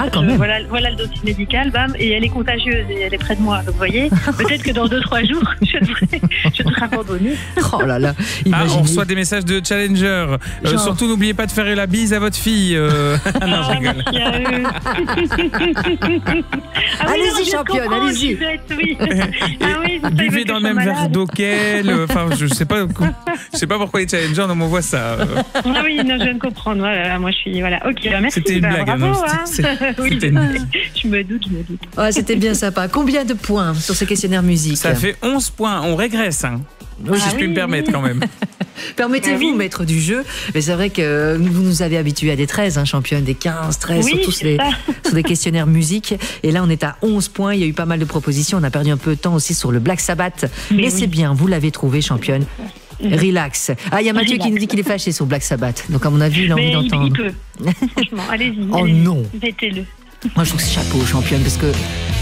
quand même. Voilà le dossier médical, bam, et elle est contagieuse et elle est près de moi. Donc, vous voyez, peut-être que dans 2-3 jours, je devrais abandonner. Oh là là, on reçoit des messages de Challenger. Surtout, n'oubliez pas de faire la bise à votre fille. Non, je rigole. Merci à eux. Allez-y, championne, allez-y. Buvez dans le même verre d'eau qu'elle. Enfin, je sais pas pourquoi les challengers m'envoient ça. Ah oui, non, je viens de comprendre. Voilà, moi, je suis. Voilà, ok, merci. C'était une blague. Bravo, c'était je me doute. Ouais, c'était bien sympa. Combien de points sur ce questionnaire musique? Ça fait 11 points. On régresse. Si je puis me permettre quand même. Permettez-vous, maître du jeu, mais c'est vrai que vous nous avez habitués à des 13, championne, des 15, 13, surtout sur des questionnaires musique. Et là, on est à 11 points. Il y a eu pas mal de propositions. On a perdu un peu de temps aussi sur le Black Sabbath. Mais c'est bien, vous l'avez trouvé, championne. Relax. Ah, il y a Mathieu qui nous dit qu'il est fâché sur Black Sabbath. Donc, à mon avis, il a envie d'entendre. Il peut. Franchement, allez-y. Oh non. Mettez-le. Moi, je trouve que c'est chapeau, championne, parce que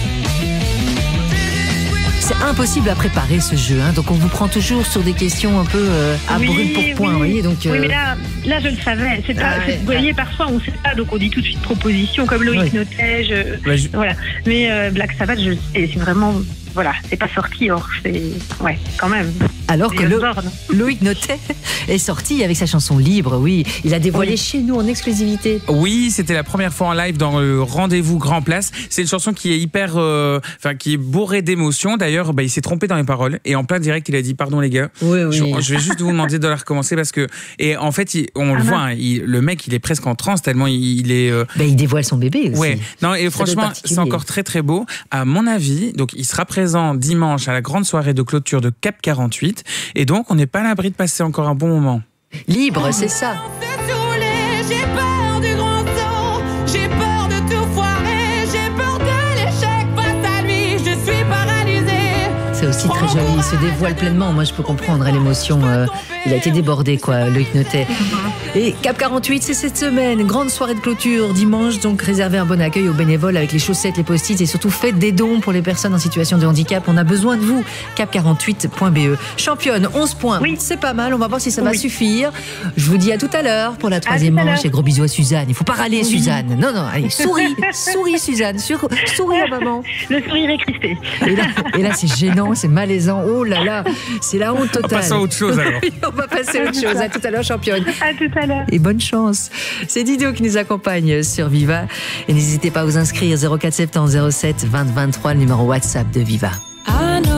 c'est impossible à préparer ce jeu, donc on vous prend toujours sur des questions un peu à brûle pour point, vous voyez. Donc, oui, mais là, je le savais. Vous voyez, parfois on ne sait pas, donc on dit tout de suite proposition, comme Loïc Notet. Voilà. Mais Black Sabbath, je le sais, c'est vraiment. Voilà, c'est pas sorti, or c'est. Ouais, quand même. Alors que Loïc Notet est sorti avec sa chanson Libre, oui. Il a dévoilé chez nous en exclusivité. Oui, c'était la première fois en live dans le Rendez-vous Grand Place. C'est une chanson qui est hyper. Qui est bourrée d'émotions. D'ailleurs, il s'est trompé dans les paroles. Et en plein direct, il a dit pardon, les gars. Oui. Je vais juste vous demander de la recommencer parce que. Et en fait, on le voit, le mec, il est presque en transe tellement il est. Il dévoile son bébé aussi. Ouais. Non, et franchement, c'est encore très très beau. À mon avis, donc il sera présent dimanche à la grande soirée de clôture de Cap 48 et donc on n'est pas à l'abri de passer encore un bon moment. Libre, c'est ça. J'ai peur du grand saut, j'ai peur de tout foirer, j'ai peur de l'échec face à lui, je suis paralysée. C'est aussi très joli, il se dévoile pleinement. Moi, je peux comprendre l'émotion. Il a été débordé, Loïc Notet. Et Cap 48, c'est cette semaine. Grande soirée de clôture dimanche, donc réservez un bon accueil aux bénévoles avec les chaussettes, les post-it et surtout faites des dons pour les personnes en situation de handicap. On a besoin de vous. Cap48.be. Championne, 11 points. Oui. C'est pas mal. On va voir si ça va suffire. Je vous dis à tout à l'heure pour la troisième manche. Et gros bisous à Suzanne. Il faut pas râler, Suzanne. Non, allez, souris, Suzanne. Souris à maman. Le sourire est crispé. Et là, c'est gênant, c'est malaisant. Oh là là, c'est la honte totale. On passe à autre chose alors. On va passer à autre chose. À tout à l'heure, championne. À tout à l'heure. Et bonne chance. C'est Dido qui nous accompagne sur Viva. Et n'hésitez pas à vous inscrire 04 70 07 20 23, le numéro WhatsApp de Viva.